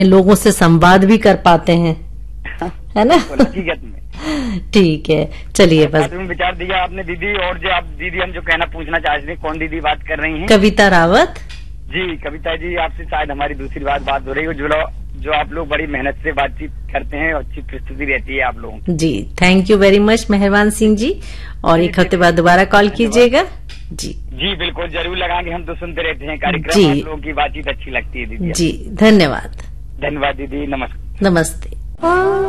लोगों से संवाद भी कर पाते हैं, है ना? हकीकत में ठीक है, चलिए बस विचार दिया आपने दीदी। और जो आप दीदी हम जो कहना पूछना चाहते थे, कौन दीदी बात कर रही हैं? कविता रावत जी। कविता जी, आपसे शायद हमारी दूसरी बात हो रही है। जो आप लोग बड़ी मेहनत से बातचीत करते हैं और अच्छी प्रस्तुति रहती है आप लोगों की। जी, थैंक यू वेरी मच मेहरबान सिंह जी। और एक हफ्ते बाद दोबारा कॉल कीजिएगा। जी जी बिल्कुल, जरूर लगाएंगे। हम तो सुनते रहते हैं कार्यक्रम, जी, आप लोगों की बातचीत अच्छी लगती है दीदी। जी, धन्यवाद। धन्यवाद दीदी, नमस्ते। नमस्ते।